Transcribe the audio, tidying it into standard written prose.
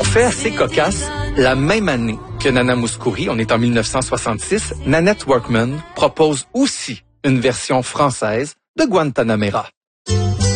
Fait assez cocasse, la même année que Nana Mouskouri, on est en 1966, Nanette Workman propose aussi une version française de Guantanamera.